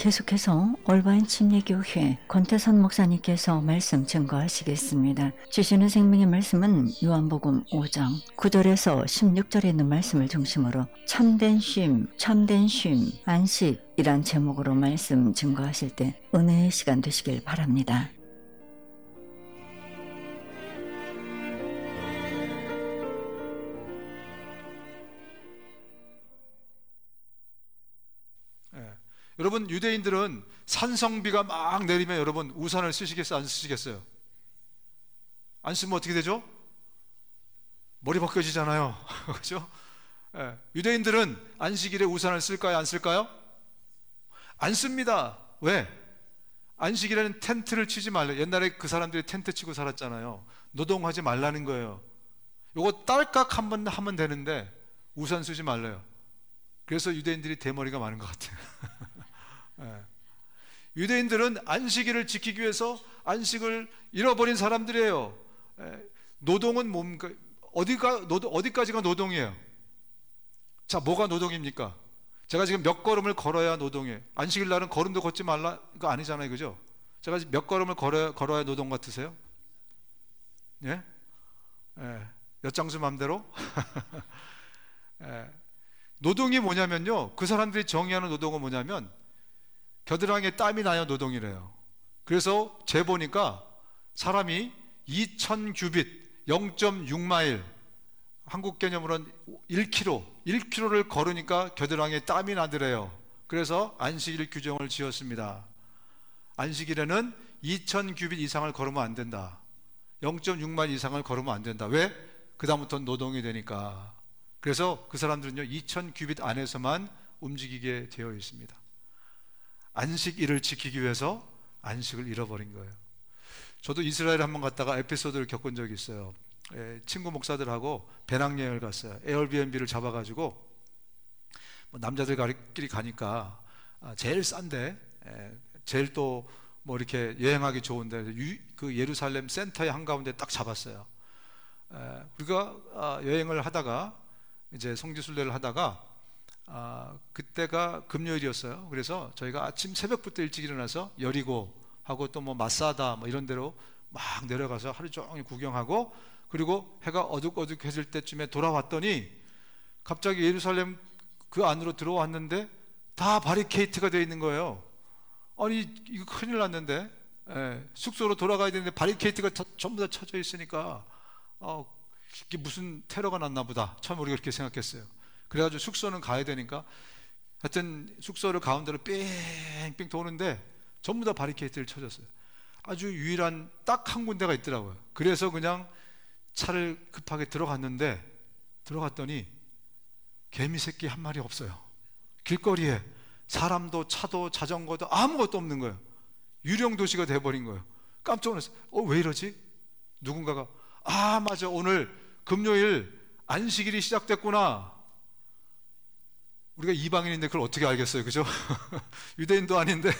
계속해서 올바인 침례교회 권태선 목사님께서 말씀 증거하시겠습니다. 주시는 생명의 말씀은 요한복음 5장 9절에서 16절에 있는 말씀을 중심으로 참된 쉼, 안식이란 제목으로 말씀 증거하실 때 은혜의 시간 되시길 바랍니다. 여러분, 유대인들은 산성비가 막 내리면 여러분 우산을 쓰시겠어요? 안 쓰시겠어요? 안 쓰면 어떻게 되죠? 머리 벗겨지잖아요. 그렇죠? 유대인들은 안식일에 우산을 쓸까요? 안 쓸까요? 안 씁니다. 왜? 안식일에는 텐트를 치지 말라. 옛날에 그 사람들이 텐트 치고 살았잖아요. 노동하지 말라는 거예요. 요거 딸깍 한번 하면 되는데 우산 쓰지 말래요. 그래서 유대인들이 대머리가 많은 것 같아요. 유대인들은 안식일을 지키기 위해서 안식을 잃어버린 사람들이에요. 노동은 어디까지가 노동이에요? 자, 뭐가 노동입니까? 제가 지금 몇 걸음을 걸어야 노동이에요. 안식일 날은 걸음도 걷지 말라 거 아니잖아요, 그죠? 제가 몇 걸음을 걸어야 노동 같으세요? 예? 엿장수 맘대로? 노동이 뭐냐면요, 그 사람들이 정의하는 노동은 뭐냐면 겨드랑이에 땀이 나야 노동이래요. 그래서 재보니까 사람이 2000규빗 0.6마일, 한국 개념으로는 1km를 걸으니까 겨드랑이에 땀이 나더래요. 그래서 안식일 규정을 지었습니다. 안식일에는 2000규빗 이상을 걸으면 안 된다. 0.6마일 이상을 걸으면 안 된다. 왜? 그 다음부터는 노동이 되니까. 그래서 그 사람들은요 2000규빗 안에서만 움직이게 되어 있습니다. 안식일을 지키기 위해서 안식을 잃어버린 거예요. 저도 이스라엘 한번 갔다가 에피소드를 겪은 적이 있어요. 친구 목사들하고 배낭여행을 갔어요. 에어비앤비를 잡아가지고 남자들끼리 가니까 제일 싼데, 제일 또 뭐 이렇게 여행하기 좋은데 그 예루살렘 센터의 한가운데 딱 잡았어요. 우리가 여행을 하다가 이제 성지순례를 하다가 그때가 금요일이었어요. 그래서 저희가 아침 새벽부터 일찍 일어나서 여리고 하고 또 뭐 마사다 뭐 이런 데로 막 내려가서 하루 종일 구경하고, 그리고 해가 어둑어둑해질 때쯤에 돌아왔더니 갑자기 예루살렘 그 안으로 들어왔는데 다 바리케이트가 되어 있는 거예요. 아니 이거 큰일 났는데, 숙소로 돌아가야 되는데 바리케이트가 전부 다 쳐져 있으니까 이게 무슨 테러가 났나 보다. 처음 우리가 그렇게 생각했어요. 그래가지고 숙소는 가야 되니까 하여튼 숙소를 가운데로 뺑뺑 도는데 전부 다 바리케이트를 쳐줬어요. 아주 유일한 딱 한 군데가 있더라고요. 그래서 그냥 차를 급하게 들어갔더니 개미 새끼 한 마리 없어요. 길거리에 사람도 차도 자전거도 아무것도 없는 거예요. 유령 도시가 돼버린 거예요. 깜짝 놀랐어요. 왜 이러지? 누군가가 맞아, 오늘 금요일 안식일이 시작됐구나. 우리가 이방인인데 그걸 어떻게 알겠어요, 그죠? 유대인도 아닌데.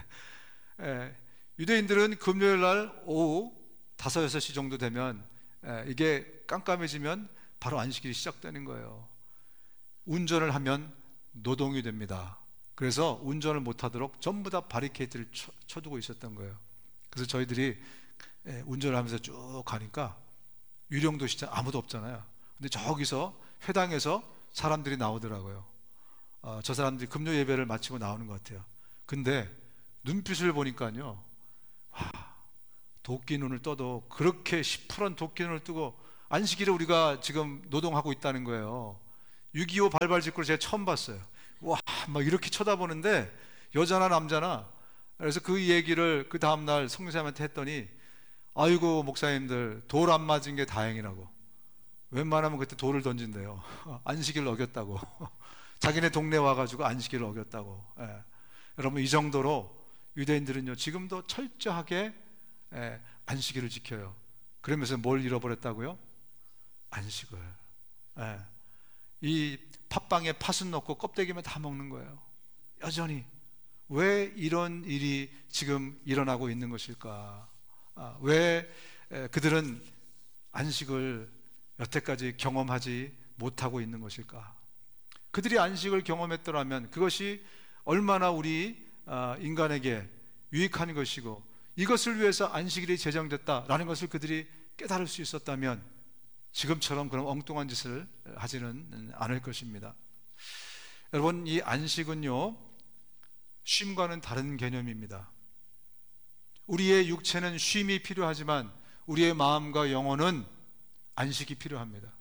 유대인들은 금요일 날 오후 5, 6시 정도 되면 이게 깜깜해지면 바로 안식일이 시작되는 거예요. 운전을 하면 노동이 됩니다. 그래서 운전을 못하도록 전부 다 바리케이트를 쳐두고 있었던 거예요. 그래서 저희들이 운전을 하면서 쭉 가니까 유령도시잖아요. 아무도 없잖아요. 근데 저기서 회당에서 사람들이 나오더라고요. 저 사람들이 금요 예배를 마치고 나오는 것 같아요. 근데 눈빛을 보니까요, 도끼 눈을 떠도 그렇게 시퍼런 도끼 눈을 뜨고 안식일에 우리가 지금 노동하고 있다는 거예요. 6.25 발발 직후로 제가 처음 봤어요. 막 이렇게 쳐다보는데 여자나 남자나. 그래서 그 얘기를 그 다음날 성교사님한테 했더니 아이고 목사님들 돌 안 맞은 게 다행이라고. 웬만하면 그때 돌을 던진대요. 안식일을 어겼다고. 자기네 동네 와가지고 안식일을 어겼다고. 여러분, 이 정도로 유대인들은요 지금도 철저하게 안식일을 지켜요. 그러면서 뭘 잃어버렸다고요? 안식을. 이 팥빵에 팥은 넣고 껍데기만 다 먹는 거예요. 여전히. 왜 이런 일이 지금 일어나고 있는 것일까? 왜 그들은 안식을 여태까지 경험하지 못하고 있는 것일까? 그들이 안식을 경험했더라면 그것이 얼마나 우리 인간에게 유익한 것이고 이것을 위해서 안식일이 제정됐다라는 것을 그들이 깨달을 수 있었다면 지금처럼 그런 엉뚱한 짓을 하지는 않을 것입니다. 여러분, 이 안식은요, 쉼과는 다른 개념입니다. 우리의 육체는 쉼이 필요하지만 우리의 마음과 영혼은 안식이 필요합니다.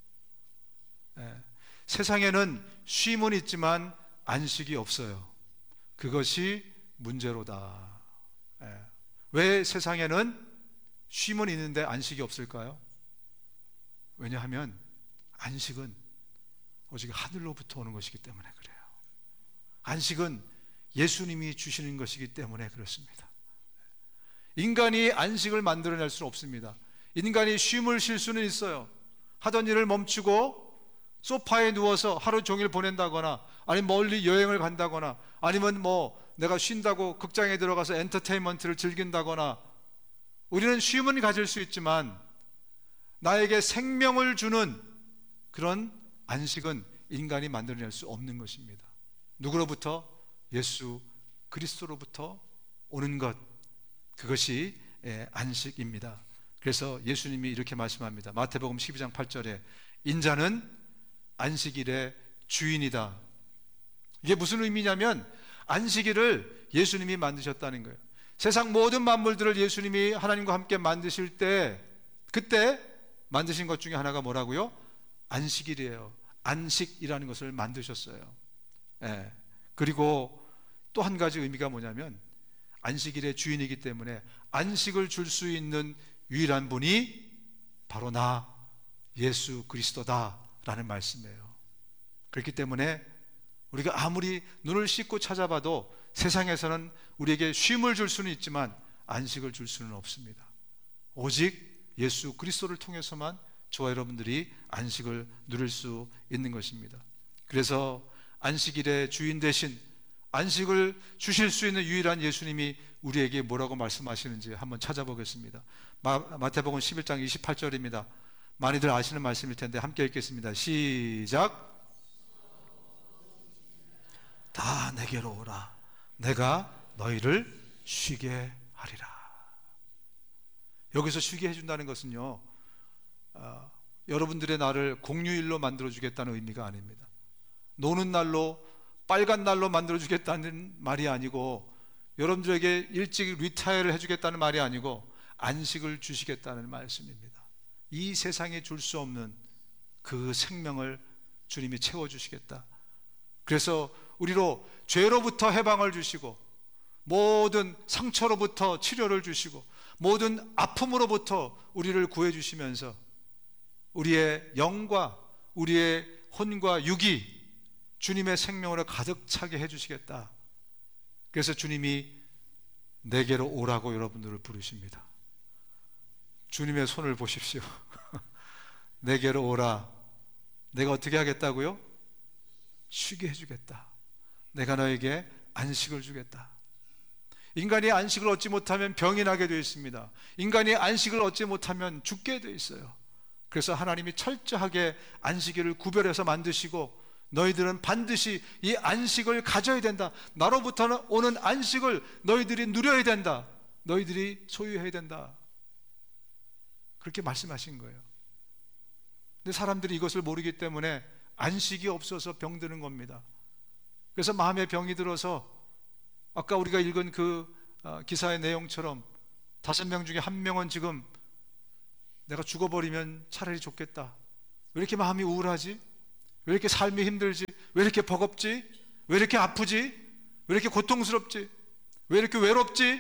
세상에는 쉼은 있지만 안식이 없어요. 그것이 문제로다. 왜 세상에는 쉼은 있는데 안식이 없을까요? 왜냐하면 안식은 오직 하늘로부터 오는 것이기 때문에 그래요. 안식은 예수님이 주시는 것이기 때문에 그렇습니다. 인간이 안식을 만들어낼 수는 없습니다. 인간이 쉼을 쉴 수는 있어요. 하던 일을 멈추고 소파에 누워서 하루 종일 보낸다거나, 아니면 멀리 여행을 간다거나, 아니면 내가 쉰다고 극장에 들어가서 엔터테인먼트를 즐긴다거나, 우리는 쉼은 가질 수 있지만 나에게 생명을 주는 그런 안식은 인간이 만들어낼 수 없는 것입니다. 누구로부터? 예수 그리스도로부터 오는 것, 그것이 안식입니다. 그래서 예수님이 이렇게 말씀합니다. 마태복음 12장 8절에 인자는 안식일의 주인이다. 이게 무슨 의미냐면 안식일을 예수님이 만드셨다는 거예요. 세상 모든 만물들을 예수님이 하나님과 함께 만드실 때 그때 만드신 것 중에 하나가 뭐라고요? 안식일이에요. 안식이라는 것을 만드셨어요. 그리고 또 한 가지 의미가 뭐냐면 안식일의 주인이기 때문에 안식을 줄 수 있는 유일한 분이 바로 나 예수 그리스도다라는 말씀이에요. 그렇기 때문에 우리가 아무리 눈을 씻고 찾아봐도 세상에서는 우리에게 쉼을 줄 수는 있지만 안식을 줄 수는 없습니다. 오직 예수 그리스도를 통해서만 저와 여러분들이 안식을 누릴 수 있는 것입니다. 그래서 안식일의 주인 대신 안식을 주실 수 있는 유일한 예수님이 우리에게 뭐라고 말씀하시는지 한번 찾아보겠습니다. 마태복음 11장 28절입니다. 많이들 아시는 말씀일 텐데 함께 읽겠습니다. 시작. 다 내게로 오라. 내가 너희를 쉬게 하리라. 여기서 쉬게 해준다는 것은요, 여러분들의 날을 공휴일로 만들어주겠다는 의미가 아닙니다. 노는 날로, 빨간 날로 만들어주겠다는 말이 아니고, 여러분들에게 일찍 리타이어를 해주겠다는 말이 아니고 안식을 주시겠다는 말씀입니다. 이 세상에 줄 수 없는 그 생명을 주님이 채워주시겠다. 그래서 우리로 죄로부터 해방을 주시고, 모든 상처로부터 치료를 주시고, 모든 아픔으로부터 우리를 구해주시면서 우리의 영과 우리의 혼과 육이 주님의 생명으로 가득 차게 해주시겠다. 그래서 주님이 내게로 오라고 여러분들을 부르십니다. 주님의 손을 보십시오. 내게로 오라. 내가 어떻게 하겠다고요? 쉬게 해주겠다. 내가 너에게 안식을 주겠다. 인간이 안식을 얻지 못하면 병이 나게 되어 있습니다. 인간이 안식을 얻지 못하면 죽게 되어 있어요. 그래서 하나님이 철저하게 안식일을 구별해서 만드시고, 너희들은 반드시 이 안식을 가져야 된다. 나로부터 오는 안식을 너희들이 누려야 된다. 너희들이 소유해야 된다. 그렇게 말씀하신 거예요. 근데 사람들이 이것을 모르기 때문에 안식이 없어서 병드는 겁니다. 그래서 마음에 병이 들어서 아까 우리가 읽은 그 기사의 내용처럼 5명 중에 1명은 지금 내가 죽어버리면 차라리 좋겠다. 왜 이렇게 마음이 우울하지? 왜 이렇게 삶이 힘들지? 왜 이렇게 버겁지? 왜 이렇게 아프지? 왜 이렇게 고통스럽지? 왜 이렇게 외롭지?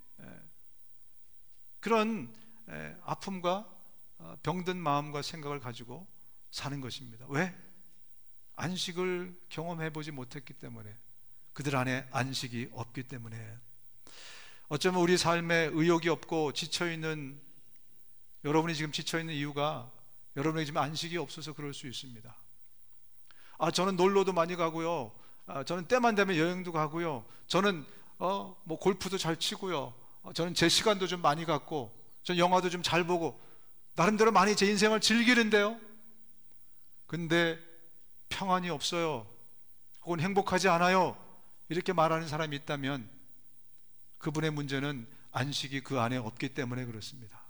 그런 아픔과 병든 마음과 생각을 가지고 사는 것입니다. 왜? 안식을 경험해보지 못했기 때문에, 그들 안에 안식이 없기 때문에. 어쩌면 우리 삶에 의욕이 없고 지쳐있는 여러분이 지금 지쳐있는 이유가 여러분에게 지금 안식이 없어서 그럴 수 있습니다. 저는 놀러도 많이 가고요, 저는 때만 되면 여행도 가고요, 저는 골프도 잘 치고요, 저는 제 시간도 좀 많이 갖고, 저는 영화도 좀 잘 보고 나름대로 많이 제 인생을 즐기는데요, 근데 평안이 없어요. 혹은 행복하지 않아요. 이렇게 말하는 사람이 있다면 그분의 문제는 안식이 그 안에 없기 때문에 그렇습니다.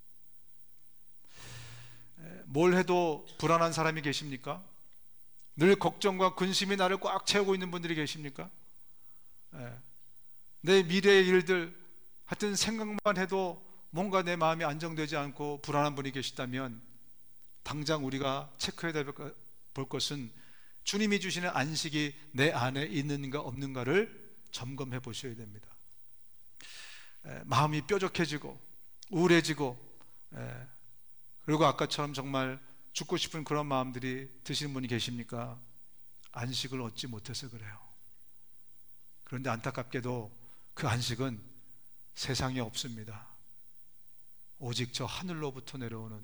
뭘 해도 불안한 사람이 계십니까? 늘 걱정과 근심이 나를 꽉 채우고 있는 분들이 계십니까? 내 미래의 일들, 하여튼 생각만 해도 뭔가 내 마음이 안정되지 않고 불안한 분이 계시다면 당장 우리가 체크해야 볼 것은 주님이 주시는 안식이 내 안에 있는가 없는가를 점검해 보셔야 됩니다. 마음이 뾰족해지고 우울해지고 그리고 아까처럼 정말 죽고 싶은 그런 마음들이 드시는 분이 계십니까? 안식을 얻지 못해서 그래요. 그런데 안타깝게도 그 안식은 세상에 없습니다. 오직 저 하늘로부터 내려오는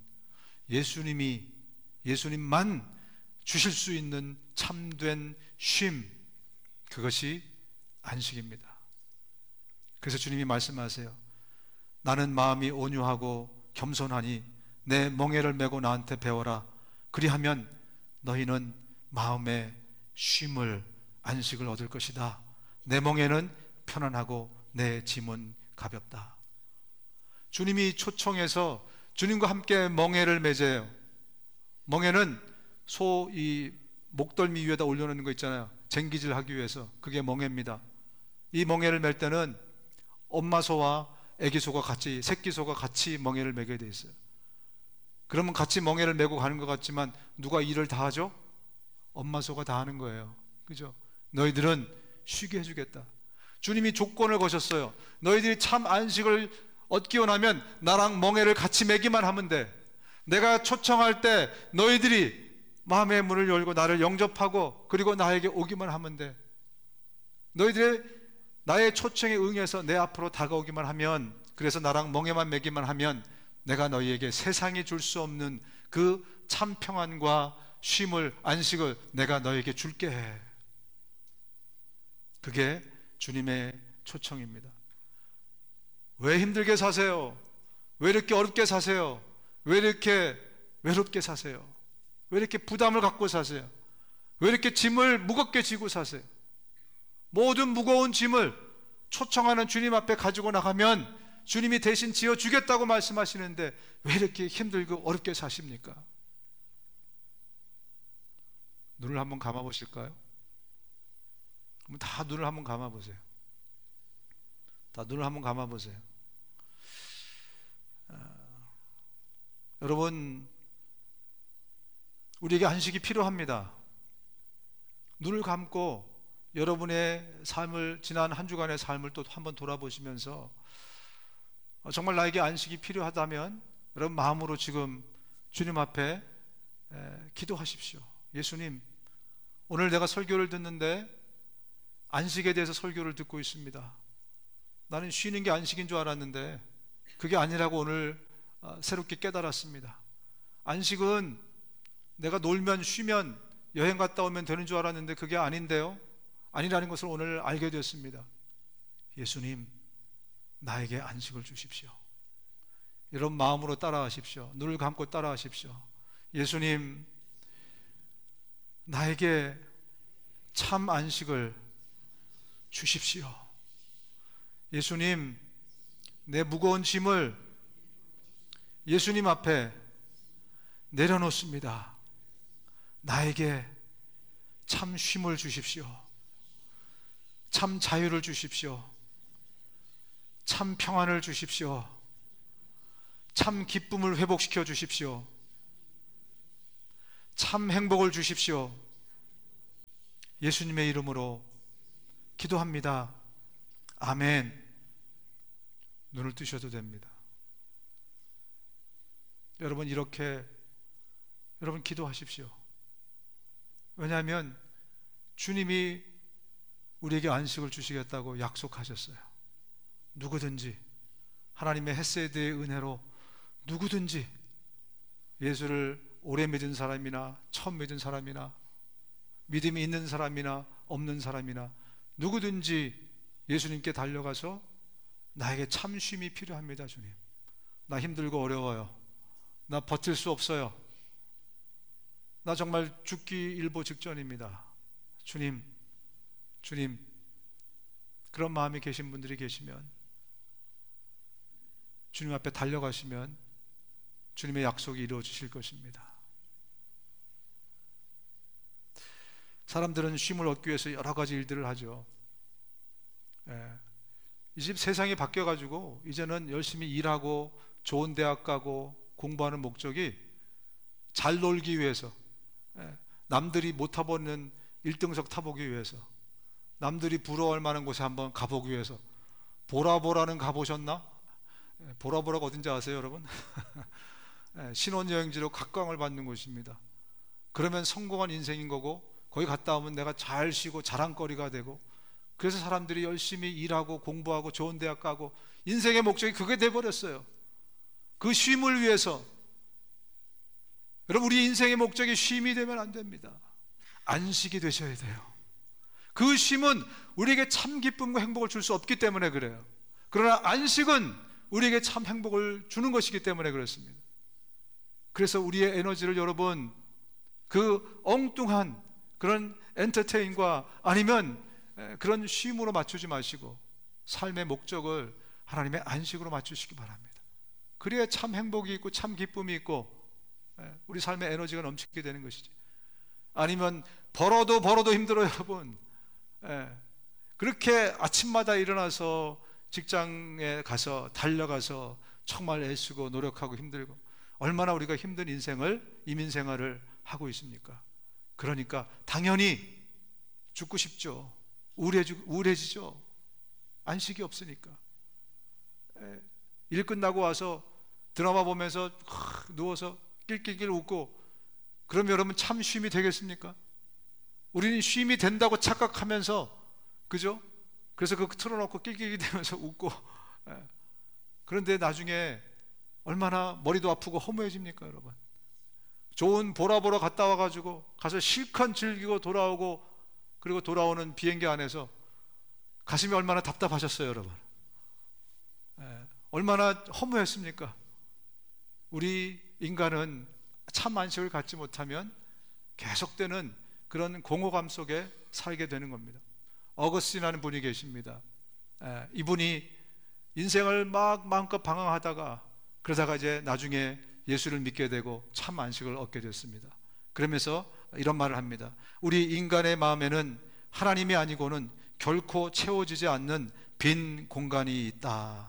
예수님만 주실 수 있는 참된 쉼, 그것이 안식입니다. 그래서 주님이 말씀하세요. 나는 마음이 온유하고 겸손하니 내 멍에를 메고 나한테 배워라. 그리하면 너희는 마음의 쉼을, 안식을 얻을 것이다. 내 멍에는 편안하고 내 짐은 가볍다. 주님이 초청해서 주님과 함께 멍에를 맺어요. 멍에는 소 이 목덜미 위에다 올려놓는 거 있잖아요. 쟁기질 하기 위해서. 그게 멍에입니다. 이 멍에를 맬 때는 엄마 소와 애기 소가 같이, 새끼 소가 같이 멍에를 매게 돼 있어요. 그러면 같이 멍에를 메고 가는 것 같지만 누가 일을 다 하죠? 엄마 소가 다 하는 거예요. 그죠? 너희들은 쉬게 해주겠다. 주님이 조건을 거셨어요. 너희들이 참 안식을 얻기 원하면 나랑 멍에를 같이 매기만 하면 돼. 내가 초청할 때 너희들이 마음의 문을 열고 나를 영접하고 그리고 나에게 오기만 하면 돼. 너희들의 나의 초청에 응해서 내 앞으로 다가오기만 하면, 그래서 나랑 멍에만 매기만 하면 내가 너희에게 세상이 줄 수 없는 그 참 평안과 쉼을, 안식을 내가 너에게 줄게 해. 그게 주님의 초청입니다. 왜 힘들게 사세요? 왜 이렇게 어렵게 사세요? 왜 이렇게 외롭게 사세요? 왜 이렇게 부담을 갖고 사세요? 왜 이렇게 짐을 무겁게 지고 사세요? 모든 무거운 짐을 초청하는 주님 앞에 가지고 나가면 주님이 대신 지어주겠다고 말씀하시는데 왜 이렇게 힘들고 어렵게 사십니까? 눈을 한번 감아보실까요? 그럼 다 눈을 한번 감아보세요. 다 눈을 한번 감아보세요. 여러분, 우리에게 안식이 필요합니다. 눈을 감고 여러분의 삶을, 지난 한 주간의 삶을 또 한번 돌아보시면서 정말 나에게 안식이 필요하다면 여러분 마음으로 지금 주님 앞에 기도하십시오. 예수님, 오늘 내가 설교를 듣는데 안식에 대해서 설교를 듣고 있습니다. 나는 쉬는 게 안식인 줄 알았는데 그게 아니라고 오늘 새롭게 깨달았습니다. 안식은 내가 놀면 쉬면 여행 갔다 오면 되는 줄 알았는데 그게 아닌데요, 아니라는 것을 오늘 알게 되었습니다. 예수님, 나에게 안식을 주십시오. 여러분 마음으로 따라하십시오. 눈을 감고 따라하십시오. 예수님, 나에게 참 안식을 주십시오. 예수님, 내 무거운 짐을 예수님 앞에 내려놓습니다. 나에게 참 쉼을 주십시오. 참 자유를 주십시오. 참 평안을 주십시오. 참 기쁨을 회복시켜 주십시오. 참 행복을 주십시오. 예수님의 이름으로 기도합니다. 아멘. 눈을 뜨셔도 됩니다. 여러분, 이렇게 여러분 기도하십시오. 왜냐하면 주님이 우리에게 안식을 주시겠다고 약속하셨어요. 누구든지 하나님의 헤세드의 은혜로 누구든지, 예수를 오래 믿은 사람이나 처음 믿은 사람이나 믿음이 있는 사람이나 없는 사람이나 누구든지 예수님께 달려가서 나에게 참 쉼이 필요합니다. 주님, 나 힘들고 어려워요. 나 버틸 수 없어요. 나 정말 죽기 일보 직전입니다. 주님, 그런 마음이 계신 분들이 계시면 주님 앞에 달려가시면 주님의 약속이 이루어 주실 것입니다. 사람들은 쉼을 얻기 위해서 여러 가지 일들을 하죠. 이 집 세상이 바뀌어가지고 이제는 열심히 일하고 좋은 대학 가고 공부하는 목적이 잘 놀기 위해서, 남들이 못 타보는 1등석 타보기 위해서, 남들이 부러워할 만한 곳에 한번 가보기 위해서. 보라보라는 가보셨나? 보라보라가 어딘지 아세요, 여러분? 신혼여행지로 각광을 받는 곳입니다. 그러면 성공한 인생인 거고, 거기 갔다 오면 내가 잘 쉬고 자랑거리가 되고, 그래서 사람들이 열심히 일하고 공부하고 좋은 대학 가고, 인생의 목적이 그게 돼버렸어요. 그 쉼을 위해서. 여러분, 우리 인생의 목적이 쉼이 되면 안 됩니다. 안식이 되셔야 돼요. 그 쉼은 우리에게 참 기쁨과 행복을 줄 수 없기 때문에 그래요. 그러나 안식은 우리에게 참 행복을 주는 것이기 때문에 그렇습니다. 그래서 우리의 에너지를 여러분, 그 엉뚱한 그런 엔터테인과 아니면 그런 쉼으로 맞추지 마시고 삶의 목적을 하나님의 안식으로 맞추시기 바랍니다. 그래야 참 행복이 있고 참 기쁨이 있고 우리 삶의 에너지가 넘치게 되는 것이지. 아니면 벌어도 힘들어요, 여러분. 그렇게 아침마다 일어나서 직장에 가서 달려가서 정말 애쓰고 노력하고 힘들고, 얼마나 우리가 힘든 인생을, 이민생활을 하고 있습니까? 그러니까 당연히 죽고 싶죠. 우울해지죠. 안식이 없으니까. 일 끝나고 와서 드라마 보면서 누워서 낄낄낄 웃고, 그럼 여러분 참 쉼이 되겠습니까? 우리는 쉼이 된다고 착각하면서, 그죠? 그래서 그 틀어놓고 낄낄낄 대면서 웃고, 그런데 나중에 얼마나 머리도 아프고 허무해집니까, 여러분? 좋은 보라보러 갔다 와가지고 가서 실컷 즐기고 돌아오고, 그리고 돌아오는 비행기 안에서 가슴이 얼마나 답답하셨어요, 여러분? 얼마나 허무했습니까? 우리 인간은 참 안식을 갖지 못하면 계속되는 그런 공허감 속에 살게 되는 겁니다. 어거스틴이라는 분이 계십니다. 이분이 인생을 막 마음껏 방황하다가, 그러다가 이제 나중에 예수를 믿게 되고 참 안식을 얻게 됐습니다. 그러면서 이런 말을 합니다. 우리 인간의 마음에는 하나님이 아니고는 결코 채워지지 않는 빈 공간이 있다.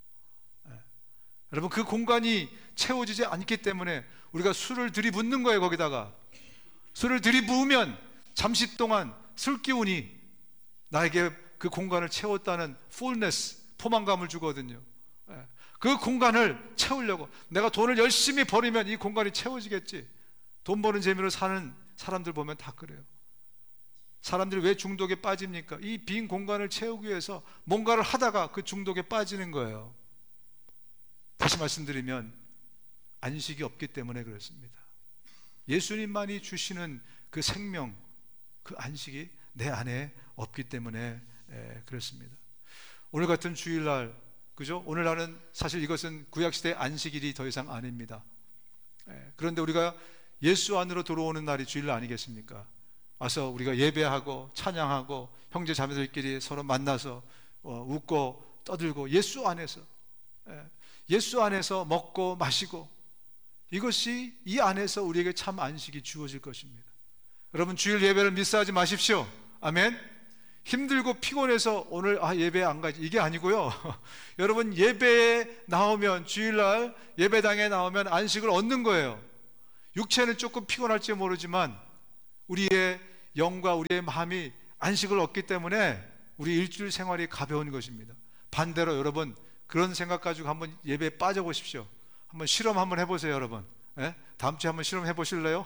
여러분, 그 공간이 채워지지 않기 때문에 우리가 술을 들이붓는 거예요. 거기다가 술을 들이부으면 잠시 동안 술 기운이 나에게 그 공간을 채웠다는 fullness, 포만감을 주거든요. 그 공간을 채우려고 내가 돈을 열심히 벌이면 이 공간이 채워지겠지. 돈 버는 재미로 사는 사람들 보면 다 그래요. 사람들이 왜 중독에 빠집니까? 이 빈 공간을 채우기 위해서 뭔가를 하다가 그 중독에 빠지는 거예요. 다시 말씀드리면 안식이 없기 때문에 그렇습니다. 예수님만이 주시는 그 생명, 그 안식이 내 안에 없기 때문에 그렇습니다. 오늘 같은 주일날, 그죠? 오늘날은 사실 이것은 구약시대의 안식일이 더 이상 아닙니다. 그런데 우리가 예수 안으로 들어오는 날이 주일날 아니겠습니까? 와서 우리가 예배하고 찬양하고 형제 자매들끼리 서로 만나서 웃고 떠들고 예수 안에서 먹고 마시고, 이것이 이 안에서 우리에게 참 안식이 주어질 것입니다. 여러분, 주일 예배를 미스하지 마십시오. 아멘. 힘들고 피곤해서 오늘 예배 안 가지, 이게 아니고요. 여러분, 예배에 나오면, 주일날 예배당에 나오면 안식을 얻는 거예요. 육체는 조금 피곤할지 모르지만 우리의 영과 우리의 마음이 안식을 얻기 때문에 우리 일주일 생활이 가벼운 것입니다. 반대로 여러분, 그런 생각 가지고 한번 예배에 빠져보십시오. 한번 실험 한번 해보세요, 여러분. 다음 주에 한번 실험해 보실래요?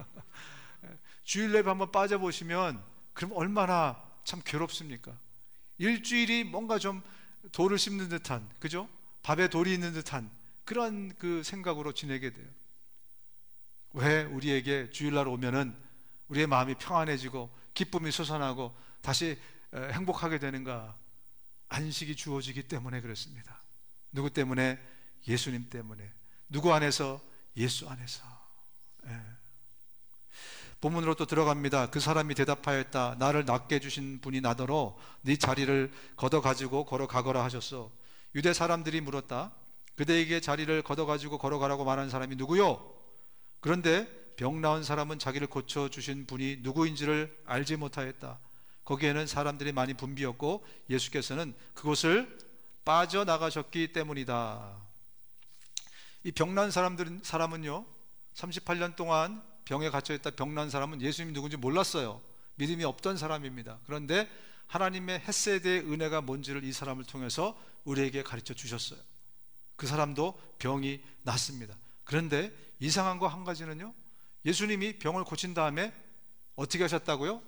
주일 예배 한번 빠져보시면 그럼 얼마나 참 괴롭습니까? 일주일이 뭔가 좀 돌을 씹는 듯한, 그죠? 밥에 돌이 있는 듯한 그런 그 생각으로 지내게 돼요. 왜 우리에게 주일날 오면은 우리의 마음이 평안해지고 기쁨이 솟아나고 다시 행복하게 되는가? 안식이 주어지기 때문에 그렇습니다. 누구 때문에? 예수님 때문에. 누구 안에서? 예수 안에서. 본문으로 또 들어갑니다. 그 사람이 대답하였다. 나를 낫게 해주신 분이 나더러 네 자리를 걷어가지고 걸어가거라 하셨소. 유대 사람들이 물었다. 그대에게 자리를 걷어가지고 걸어가라고 말하는 사람이 누구요? 그런데 병 나은 사람은 자기를 고쳐주신 분이 누구인지를 알지 못하였다. 거기에는 사람들이 많이 붐비었고 예수께서는 그곳을 빠져나가셨기 때문이다. 이 병난 사람은요, 38년 동안 병에 갇혀있다 병난 사람은 예수님이 누군지 몰랐어요. 믿음이 없던 사람입니다. 그런데 하나님의 헤세드의 은혜가 뭔지를 이 사람을 통해서 우리에게 가르쳐 주셨어요. 그 사람도 병이 났습니다. 그런데 이상한 거 한 가지는요, 예수님이 병을 고친 다음에 어떻게 하셨다고요?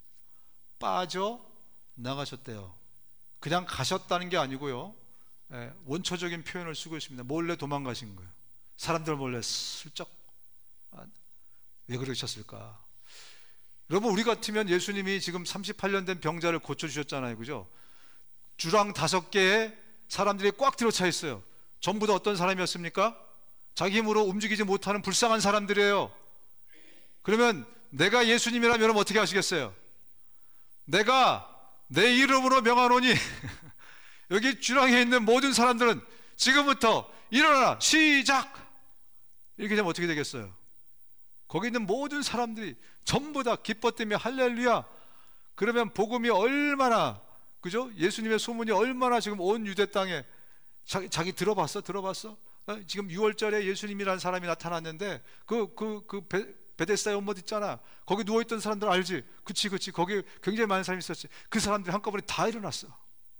빠져나가셨대요. 그냥 가셨다는 게 아니고요, 원초적인 표현을 쓰고 있습니다. 몰래 도망가신 거예요. 사람들 몰래 슬쩍. 왜 그러셨을까? 여러분, 우리 같으면 예수님이 지금 38년 된 병자를 고쳐주셨잖아요, 그죠? 주랑 5개에 사람들이 꽉 들어차 있어요. 전부 다 어떤 사람이었습니까? 자기 힘으로 움직이지 못하는 불쌍한 사람들이에요. 그러면 내가 예수님이라면 여러분 어떻게 하시겠어요? 내가 내 이름으로 명하노니 여기 주랑에 있는 모든 사람들은 지금부터 일어나라, 시작! 이렇게 되면 어떻게 되겠어요? 거기 있는 모든 사람들이 전부 다 기뻐뜨리며 할렐루야. 그러면 복음이 얼마나, 그죠? 예수님의 소문이 얼마나 지금 온 유대 땅에 자기 들어봤어? 지금 6월절에 예수님이라는 사람이 나타났는데 베데스다의 온못 있잖아. 거기 누워있던 사람들 알지? 그치. 거기 굉장히 많은 사람이 있었지. 그 사람들이 한꺼번에 다 일어났어.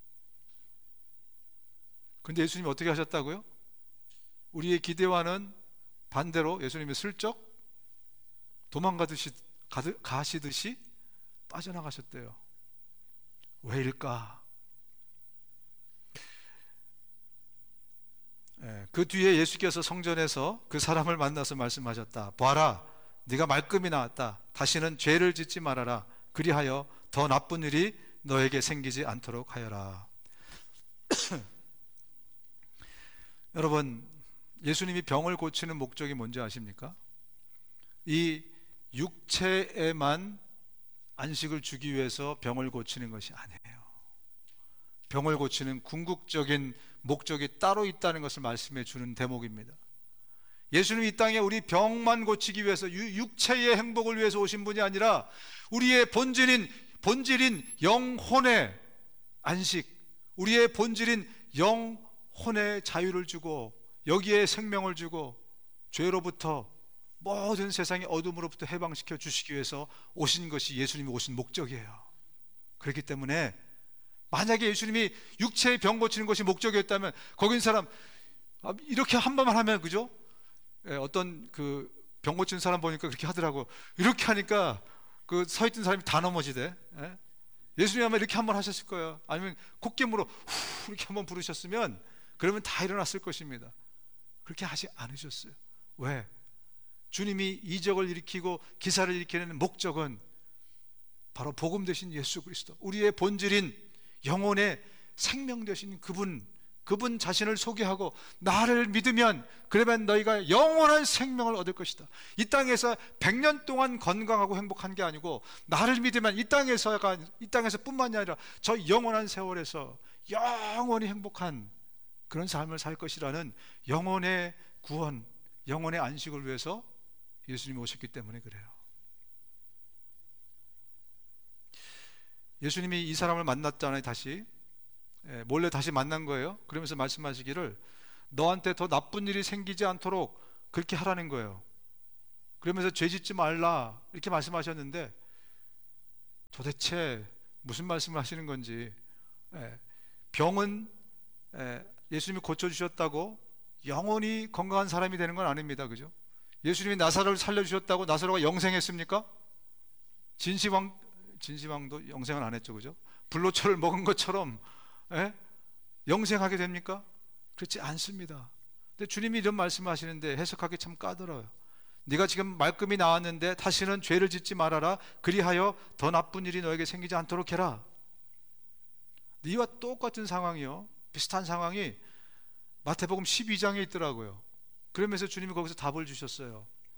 근데 예수님이 어떻게 하셨다고요? 우리의 기대와는 반대로 예수님이 슬쩍 가시듯이 빠져나가셨대요. 왜일까? 그 뒤에 예수께서 성전에서 그 사람을 만나서 말씀하셨다. 봐라, 네가 말끔히 나왔다. 다시는 죄를 짓지 말아라. 그리하여 더 나쁜 일이 너에게 생기지 않도록 하여라. 여러분, 예수님이 병을 고치는 목적이 뭔지 아십니까? 이 육체에만 안식을 주기 위해서 병을 고치는 것이 아니에요. 병을 고치는 궁극적인 목적이 따로 있다는 것을 말씀해 주는 대목입니다. 예수님이 이 땅에 우리 병만 고치기 위해서, 육체의 행복을 위해서 오신 분이 아니라 우리의 본질인 영혼의 안식, 우리의 본질인 영혼의 자유를 주고 여기에 생명을 주고 죄로부터, 모든 세상의 어둠으로부터 해방시켜 주시기 위해서 오신 것이 예수님이 오신 목적이에요. 그렇기 때문에 만약에 예수님이 육체의 병 고치는 것이 목적이었다면 거기 있는 사람 이렇게 한 번만 하면, 그죠? 어떤 그 병 고치는 사람 보니까 그렇게 하더라고. 이렇게 하니까 그 서 있던 사람이 다 넘어지대. 예수님이 아마 이렇게 한 번 하셨을 거예요. 아니면 콧김으로 후 이렇게 한 번 부르셨으면 그러면 다 일어났을 것입니다. 그렇게 하지 않으셨어요. 왜? 주님이 이적을 일으키고 기사를 일으키는 목적은 바로 복음 되신 예수 그리스도, 우리의 본질인 영혼의 생명 되신 그분 자신을 소개하고 나를 믿으면 그러면 너희가 영원한 생명을 얻을 것이다. 이 땅에서 100년 동안 건강하고 행복한 게 아니고 나를 믿으면 이 땅에서 뿐만이 아니라 저 영원한 세월에서 영원히 행복한 그런 삶을 살 것이라는 영혼의 구원, 영혼의 안식을 위해서 예수님이 오셨기 때문에 그래요. 예수님이 이 사람을 만났잖아요. 몰래 다시 만난 거예요. 그러면서 말씀하시기를 너한테 더 나쁜 일이 생기지 않도록 그렇게 하라는 거예요. 그러면서 죄 짓지 말라 이렇게 말씀하셨는데 도대체 무슨 말씀을 하시는 건지, 병은 예수님이 고쳐주셨다고 영원히 건강한 사람이 되는 건 아닙니다. 그죠? 예수님이 나사로를 살려주셨다고 나사로가 영생했습니까? 진시황도 영생은 안 했죠. 그죠? 불로초를 먹은 것처럼 영생하게 됩니까? 그렇지 않습니다. 근데 주님이 이런 말씀하시는데 해석하기 참 까다로워요. 네가 지금 말끔히 나왔는데 다시는 죄를 짓지 말아라. 그리하여 더 나쁜 일이 너에게 생기지 않도록 해라. 이와 똑같은 상황이요, 비슷한 상황이 마태복음 12장에 있더라고요. 그러면서 주님이 거기서 답을 주셨어요.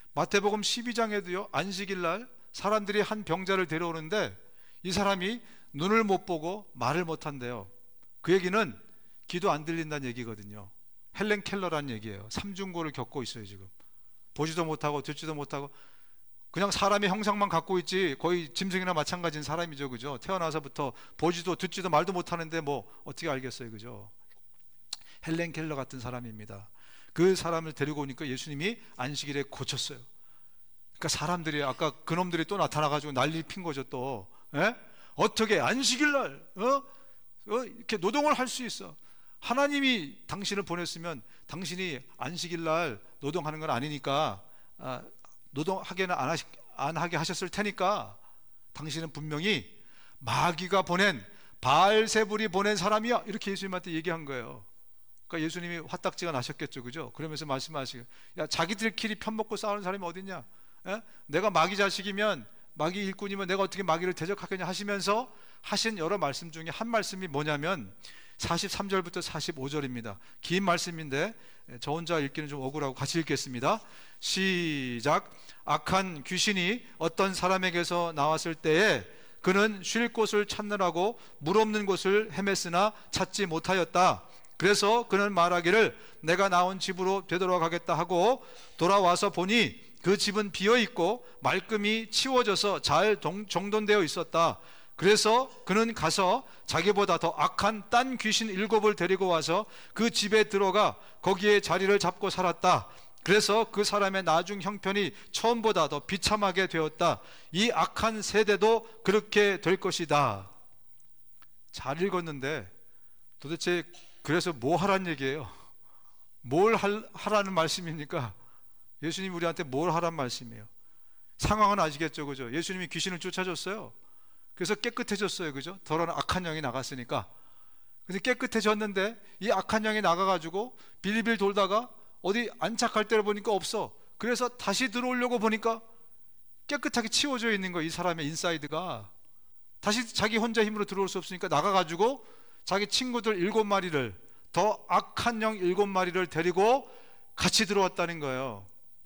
마태복음 12장에도요, 안식일 날 사람들이 한 병자를 데려오는데 이 사람이 눈을 못 보고 말을 못 한대요. 그 얘기는 귀도 안 들린다는 얘기거든요. 헬렌 켈러라는 얘기예요. 삼중고를 겪고 있어요. 지금 보지도 못하고 듣지도 못하고 그냥 사람의 형상만 갖고 있지, 거의 짐승이나 마찬가지인 사람이죠. 그죠? 태어나서부터 보지도 듣지도 말도 못하는데 뭐 어떻게 알겠어요. 그죠? 헬렌 켈러 같은 사람입니다. 그 사람을 데리고 오니까 예수님이 안식일에 고쳤어요. 그러니까 사람들이, 아까 그놈들이 또 나타나가지고 난리 핀 거죠. 또 어떻게 안식일날 이렇게 노동을 할 수 있어? 하나님이 당신을 보냈으면 당신이 안식일날 노동하는 건 아니니까, 노동하게는 안 하게 하셨을 테니까 당신은 분명히 마귀가 보낸, 바알세불이 보낸 사람이야, 이렇게 예수님한테 얘기한 거예요. 그러니까 예수님이 화딱지가 나셨겠죠. 그죠? 그러면서 말씀하시고, 야, 자기들끼리 편먹고 싸우는 사람이 어딨냐? 내가 마귀 자식이면, 마귀 일꾼이면 내가 어떻게 마귀를 대적하겠냐 하시면서 하신 여러 말씀 중에 한 말씀이 뭐냐면 43절부터 45절입니다. 긴 말씀인데 저 혼자 읽기는 좀 억울하고 같이 읽겠습니다. 시작. 악한 귀신이 어떤 사람에게서 나왔을 때에 그는 쉴 곳을 찾느라고 물 없는 곳을 헤맸으나 찾지 못하였다. 그래서 그는 말하기를 내가 나온 집으로 되돌아가겠다 하고 돌아와서 보니 그 집은 비어있고 말끔히 치워져서 잘 정돈되어 있었다. 그래서 그는 가서 자기보다 더 악한 딴 귀신 7을 데리고 와서 그 집에 들어가 거기에 자리를 잡고 살았다. 그래서 그 사람의 나중 형편이 처음보다 더 비참하게 되었다. 이 악한 세대도 그렇게 될 것이다. 잘 읽었는데 도대체 그래서 뭐 하란 얘기예요? 뭘 하라는 말씀입니까? 예수님이 우리한테 뭘 하란 말씀이에요? 상황은 아시겠죠? 그죠? 예수님이 귀신을 쫓아줬어요. 그래서 깨끗해졌어요. 그죠? 더러운 악한 영이 나갔으니까. 근데 깨끗해졌는데 이 악한 영이 나가가지고 빌빌 돌다가 어디 안착할 때를 보니까 없어. 그래서 다시 들어오려고 보니까 깨끗하게 치워져 있는 거예요. 이 사람의 인사이드가. 다시 자기 혼자 힘으로 들어올 수 없으니까 나가가지고 자기 친구들 7마리를, 더 악한 영 7마리를 데리고 같이 들어왔다는 거예요.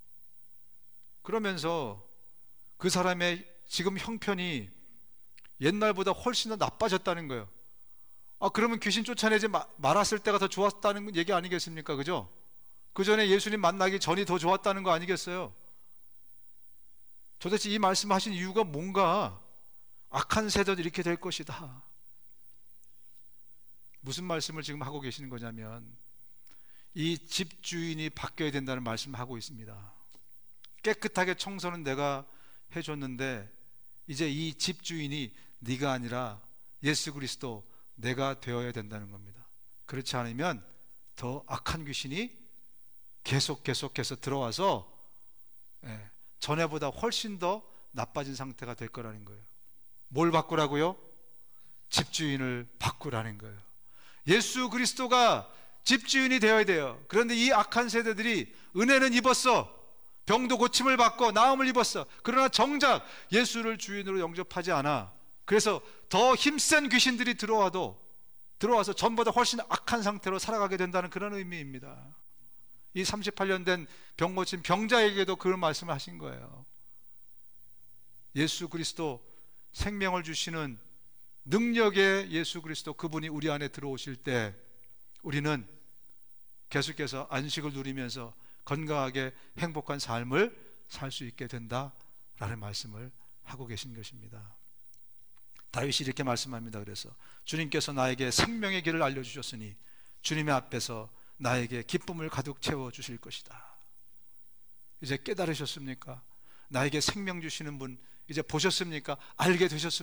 그러면서 그 사람의 지금 형편이 옛날보다 훨씬 더 나빠졌다는 거예요. 그러면 귀신 쫓아내지 말았을 때가 더 좋았다는 얘기 아니겠습니까? 그죠? 그 전에 예수님 만나기 전이 더 좋았다는 거 아니겠어요? 도대체 이 말씀하신 이유가 뭔가? 악한 세대도 이렇게 될 것이다. 무슨 말씀을 지금 하고 계시는 거냐면 이 집주인이 바뀌어야 된다는 말씀을 하고 있습니다. 깨끗하게 청소는 내가 해줬는데 이제 이 집주인이 네가 아니라 예수 그리스도, 내가 되어야 된다는 겁니다. 그렇지 않으면 더 악한 귀신이 계속해서 들어와서 전에보다 훨씬 더 나빠진 상태가 될 거라는 거예요. 뭘 바꾸라고요? 집주인을 바꾸라는 거예요. 예수 그리스도가 집주인이 되어야 돼요. 그런데 이 악한 세대들이 은혜는 입었어. 병도 고침을 받고 나음을 입었어. 그러나 정작 예수를 주인으로 영접하지 않아. 그래서 더 힘센 귀신들이 들어와서 전보다 훨씬 악한 상태로 살아가게 된다는 그런 의미입니다. 이 38년 된 병 고친 병자에게도 그런 말씀을 하신 거예요. 예수 그리스도, 생명을 주시는 능력의 예수 그리스도, 그분이 우리 안에 들어오실 때 우리는 계속해서 안식을 누리면서 건강하게 행복한 삶을 살 수 있게 된다라는 말씀을 하고 계신 것입니다. 다윗이 이렇게 말씀합니다. 그래서 주님께서 나에게 생명의 길을 알려주셨으니 주님의 앞에서 나에게 기쁨을 가득 채워주실 것이다. 이제 깨달으셨습니까? 나에게 생명 주시는 분 이제 보셨습니까? 알게 되셨습니까?